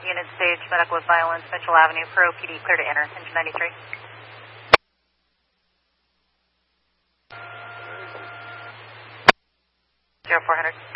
Unit stage, medical with violence, Mitchell Avenue, for OPD, clear to enter, engine 93. 0400.